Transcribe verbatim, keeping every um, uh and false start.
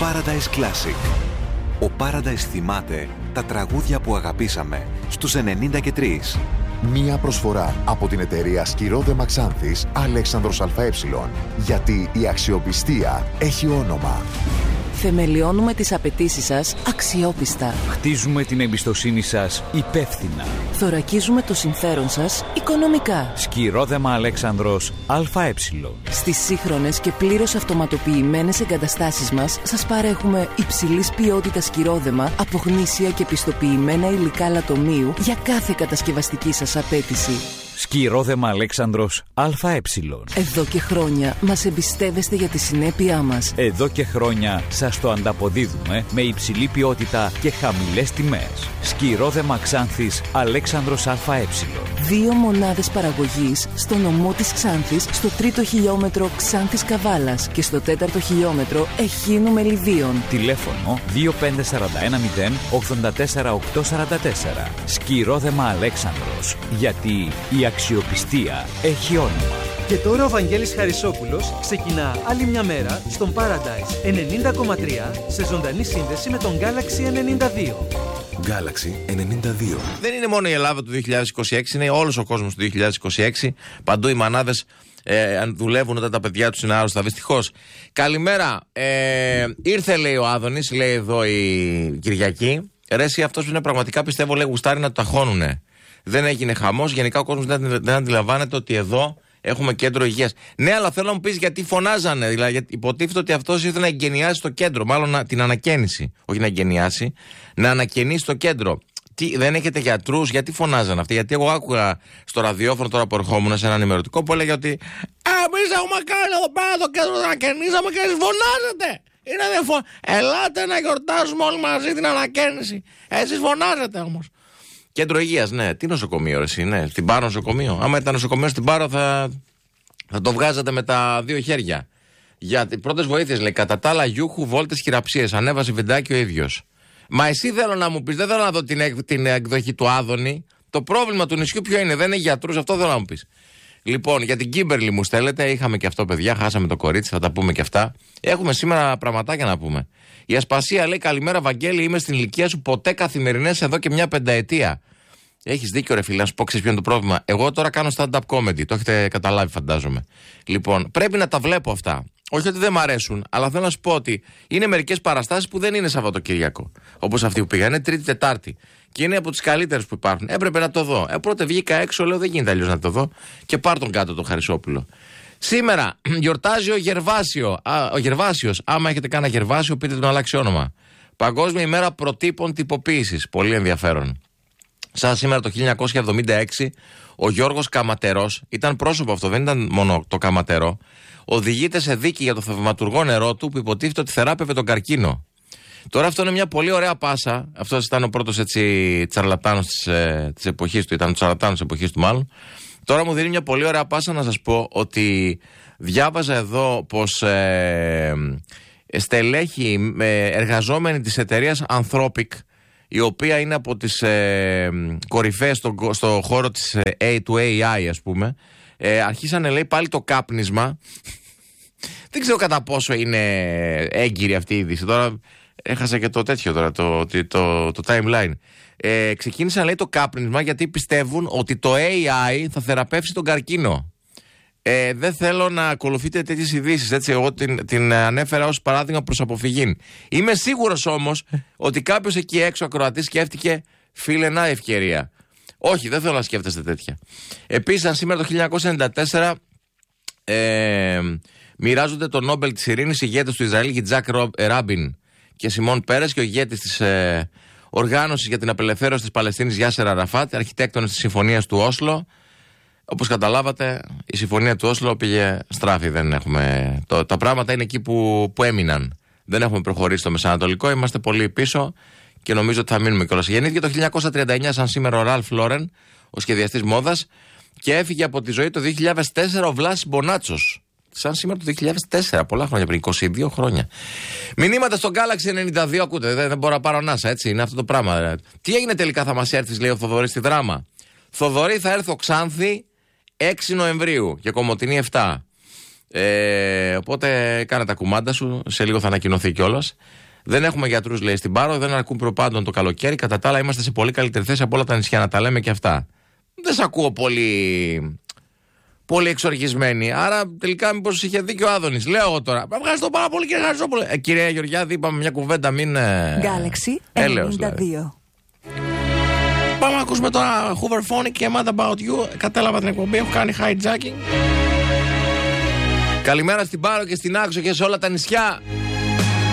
Paradise Classic. Ο Paradise θυμάται τα τραγούδια που αγαπήσαμε στους ενενήντα και τρία. Μία προσφορά από την εταιρεία Σκυρόδεμα Ξάνθης Αλέξανδρος ΑΕ. Γιατί η αξιοπιστία έχει όνομα. Θεμελιώνουμε τις απαιτήσεις σας αξιόπιστα. Χτίζουμε την εμπιστοσύνη σας υπεύθυνα. Θωρακίζουμε το συμφέρον σας οικονομικά. Σκυρόδεμα Αλέξανδρος ΑΕ. Στις σύγχρονες και πλήρως αυτοματοποιημένες εγκαταστάσεις μας σας παρέχουμε υψηλής ποιότητας σκυρόδεμα από γνήσια και πιστοποιημένα υλικά λατομείου για κάθε κατασκευαστική σας απέτηση. Σκυρόδεμα Αλέξανδρος ΑΕ. Εδώ και χρόνια μας εμπιστεύεστε για τη συνέπειά μας. Εδώ και χρόνια σας το ανταποδίδουμε με υψηλή ποιότητα και χαμηλές τιμές. Σκυρόδεμα Ξάνθης Αλέξανδρος ΑΕ. Δύο μονάδες παραγωγής στο νομό της Ξάνθης, στο τρίτο χιλιόμετρο Ξάνθης Καβάλας και στο τέταρτο χιλιόμετρο Εχίνου Μελιδίων. Τηλέφωνο δύο πέντε τέσσερα ένα μηδέν ογδόντα τέσσερα οκτακόσια σαράντα τέσσερα. Σκυρόδεμα Αλέξανδρος. Γιατί η αξιοπιστία έχει όνομα. Και τώρα ο Βαγγέλης Χαρισόπουλος ξεκινά άλλη μια μέρα στον Paradise ενενήντα κόμμα τρία σε ζωντανή σύνδεση με τον Galaxy ενενήντα δύο. Galaxy ενενήντα δύο. Δεν είναι μόνο η Ελλάδα του δύο χιλιάδες είκοσι έξι, είναι όλος ο κόσμος του δύο χιλιάδες είκοσι έξι. Παντού οι μανάδες ε, δουλεύουν όταν τα παιδιά τους είναι άρρωστα. Δυστυχώς. Καλημέρα. Ε, ήρθε, λέει ο Άδωνης, λέει εδώ η Κυριακή. Ρε, εσύ αυτός που είναι πραγματικά, πιστεύω, λέει, γουστάρει να το ταχώνουνε. Δεν έγινε χαμός. Γενικά ο κόσμος δεν, δεν αντιλαμβάνεται ότι εδώ έχουμε κέντρο υγείας. Ναι, αλλά θέλω να μου πεις γιατί φωνάζανε. Δηλαδή, γιατί υποτίθεται ότι αυτός ήθελε να εγκαινιάσει το κέντρο. Μάλλον να, την ανακαίνιση. Όχι να εγκαινιάσει, να ανακαινήσει το κέντρο. Τι, δεν έχετε γιατρούς, γιατί φωνάζανε αυτοί? Γιατί εγώ άκουγα στο ραδιόφωνο τώρα που ερχόμουν σε ένα ενημερωτικό που έλεγε ότι εμείς έχουμε κάνει εδώ πέρα το κέντρο, να ανακαινήσαμε και εσείς φωνάζετε. Είναι δε φω... Ελάτε να γιορτάσουμε όλοι μαζί την ανακαίνιση. Εσείς φωνάζετε όμως. Κέντρο υγείας, ναι. Τι νοσοκομείο, ρε, εσύ, ναι. Στην Πάρο νοσοκομείο. Άμα ήταν νοσοκομείο στην Πάρο, θα, θα το βγάζατε με τα δύο χέρια. Για πρώτες βοήθειες, λέει. Κατά τα άλλα, γιούχου, βόλτες, χειραψίες. Ανέβασε βιντεάκι ο ίδιος. Μα εσύ θέλω να μου πεις, δεν θέλω να δω την, εκ, την εκδοχή του Άδωνη. Το πρόβλημα του νησιού ποιο είναι? Δεν είναι γιατρούς, αυτό θέλω να μου πεις. Λοιπόν, για την Κίμπερλι μου στέλνετε. Είχαμε και αυτό, παιδιά. Χάσαμε το κορίτσι, θα τα πούμε και αυτά. Έχουμε σήμερα πραγματάκια να πούμε. Η Ασπασία λέει: καλημέρα, Βαγγέλη. Είμαι στην ηλικία σου, ποτέ καθημερινές εδώ και μια πενταετία. Έχεις δίκιο, ρε φίλε, να σου πω, ξέρεις ποιο είναι το πρόβλημα? Εγώ τώρα κάνω stand-up comedy. Το έχετε καταλάβει, φαντάζομαι. Λοιπόν, πρέπει να τα βλέπω αυτά. Όχι ότι δεν μ' αρέσουν, αλλά θέλω να σου πω ότι είναι μερικές παραστάσεις που δεν είναι Σαββατοκύριακο. Όπως αυτή που πήγα. Είναι Τρίτη-Τετάρτη. Και είναι από τις καλύτερες που υπάρχουν. Έπρεπε να το δω. Ε, πρώτα βγήκα έξω, λέω: δεν γίνεται αλλιώς να το δω. Και πάρ' τον κάτω το Χαρισόπουλο. Σήμερα γιορτάζει ο Γερβάσιο. Α, ο Γερβάσιος. Άμα έχετε κανένα Γερβάσιο, πείτε τον αλλάξει όνομα. Παγκόσμια ημέρα προτύπων τυποποίησης. Πολύ ενδιαφέρον. Σαν σήμερα το χίλια εννιακόσια εβδομήντα έξι, ο Γιώργος Καματερός, ήταν πρόσωπο αυτό, δεν ήταν μόνο το Καματερό, οδηγείται σε δίκη για το θαυματουργό νερό του που υποτίθεται ότι θεράπευε τον καρκίνο. Τώρα αυτό είναι μια πολύ ωραία πάσα. Αυτός ήταν ο πρώτος έτσι τσαρλατάνος της, ε, της εποχής του, ήταν ο τσαρλατάνος της εποχής του μάλλον. Τώρα μου δίνει μια πολύ ωραία πάσα να σας πω ότι διάβαζα εδώ πως ε, στελέχη ε, εργαζόμενοι της εταιρείας Anthropic, η οποία είναι από τις ε, κορυφαίες στο, στο χώρο της, ε, του έι άι, ας πούμε, ε, αρχίσανε, λέει, πάλι το κάπνισμα. Δεν ξέρω κατά πόσο είναι έγκυρη αυτή η είδηση. Τώρα έχασα και το τέτοιο τώρα, το, το, το, το timeline. Ε, ξεκίνησαν, λέει, το κάπνισμα γιατί πιστεύουν ότι το έι άι θα θεραπεύσει τον καρκίνο. Ε, δεν θέλω να ακολουθείτε τέτοιες ειδήσεις, έτσι. Εγώ την, την ανέφερα ως παράδειγμα προς αποφυγή. Είμαι σίγουρος όμως ότι κάποιος εκεί έξω ακροατής σκέφτηκε, φίλε, να ευκαιρία. Όχι, δεν θέλω να σκέφτεστε τέτοια. Επίσης, σήμερα το χίλια εννιακόσια ενενήντα τέσσερα ε, μοιράζονται το Νόμπελ της Ειρήνης οι ηγέτες του Ισραήλ, Γιτζάκ Ράμπιν και Σιμών Πέρες, και ο ηγέτης της ε, οργάνωσης για την απελευθέρωση της Παλαιστίνης, Γιάσερ Αραφάτ, αρχιτέκτονας της συμφωνίας του Όσλο. Όπως καταλάβατε, η συμφωνία του Όσλο πήγε στράφη. Δεν έχουμε... το, τα πράγματα είναι εκεί που, που έμειναν. Δεν έχουμε προχωρήσει στο Μεσανατολικό. Είμαστε πολύ πίσω και νομίζω ότι θα μείνουμε κιόλας. Γεννήθηκε το χίλια εννιακόσια τριάντα εννιά, σαν σήμερα, ο Ραλφ Λόρεν, ο σχεδιαστής μόδας, και έφυγε από τη ζωή το δύο χιλιάδες τέσσερα ο Βλάσης Μπονάτσος. Σαν σήμερα το δύο χιλιάδες τέσσερα, πολλά χρόνια πριν, είκοσι δύο χρόνια. Μηνύματα στο Galaxy ενενήντα δύο, ακούτε, δεν, δεν μπορώ να πάρω ανάσα, έτσι. Είναι αυτό το πράγμα. Τι έγινε τελικά, θα μας έρθεις, λέει ο Θοδωρής, στη Δράμα? Θοδωρή, θα έρθω Ξάνθη έξι Νοεμβρίου και Κομοτηνή επτά. Ε, οπότε κάνε τα κουμάντα σου. Σε λίγο θα ανακοινωθεί κιόλας. Δεν έχουμε γιατρούς, λέει, στην Πάρο. Δεν αρκούν προπάντων το καλοκαίρι. Κατά τα άλλα, είμαστε σε πολύ καλύτερη θέση από όλα τα νησιά. Να τα λέμε και αυτά. Δεν σε ακούω πολύ. Πολύ εξοργισμένη. Άρα τελικά μήπως είχε δίκιο ο Άδωνης. Λέω εγώ τώρα. Ευχαριστώ πάρα πολύ, κύριε Χαρισόπουλο. Ε, κυρία Γεωργιάδη, είπαμε μια κουβέντα, μην. Galaxy ενενήντα δύο. Πάμε να ακούσουμε τώρα Hooverphonic και Mad About You. Κατάλαβα την εκπομπή, έχω κάνει hijacking. Καλημέρα στην Πάρο και στην Άξο και σε όλα τα νησιά.